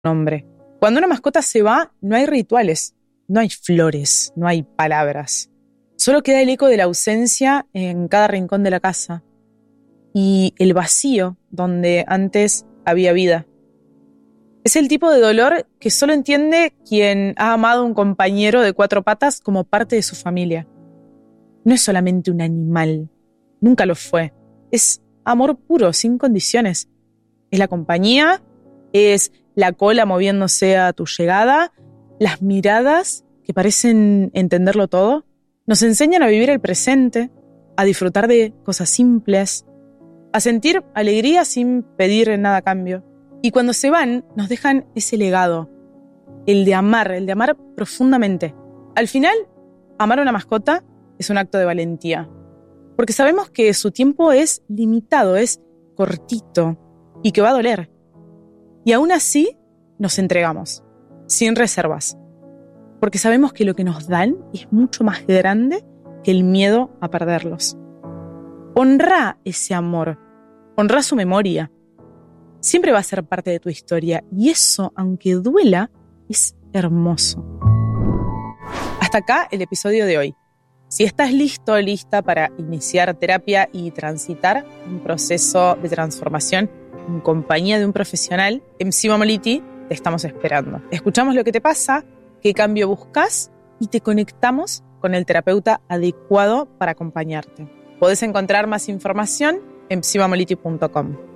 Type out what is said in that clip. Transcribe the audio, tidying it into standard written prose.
nombre. Cuando una mascota se va, no hay rituales, no hay flores, no hay palabras. Solo queda el eco de la ausencia en cada rincón de la casa y el vacío donde antes había vida. Es el tipo de dolor que solo entiende quien ha amado a un compañero de 4 patas como parte de su familia. No es solamente un animal, nunca lo fue. Es amor puro, sin condiciones. Es la compañía, es la cola moviéndose a tu llegada, las miradas que parecen entenderlo todo. Nos enseñan a vivir el presente, a disfrutar de cosas simples, a sentir alegría sin pedir nada a cambio. Y cuando se van, nos dejan ese legado, el de amar profundamente. Al final, amar a una mascota es un acto de valentía, porque sabemos que su tiempo es limitado, es cortito y que va a doler. Y aún así, nos entregamos, sin reservas, porque sabemos que lo que nos dan es mucho más grande que el miedo a perderlos. Honra ese amor, honra su memoria. Siempre va a ser parte de tu historia y eso, aunque duela, es hermoso. Hasta acá el episodio de hoy. Si estás listo o lista para iniciar terapia y transitar un proceso de transformación en compañía de un profesional, en MC Mamoliti te estamos esperando. Escuchamos lo que te pasa, qué cambio buscas y te conectamos con el terapeuta adecuado para acompañarte. Podés encontrar más información en mcmamoliti.com.